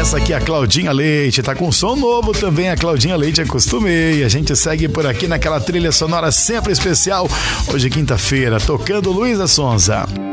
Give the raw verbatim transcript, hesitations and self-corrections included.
Essa aqui é a Claudinha Leite, tá com som novo também, a Claudinha Leite, acostumei. A gente segue por aqui naquela trilha sonora sempre especial. Hoje, quinta-feira, tocando Luísa Sonza.